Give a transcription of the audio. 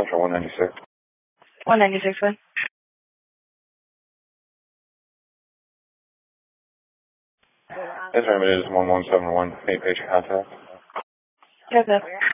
Central 196. 196, what? Yes, ma'am, it is 1171. Any patient contact? Yes, sir.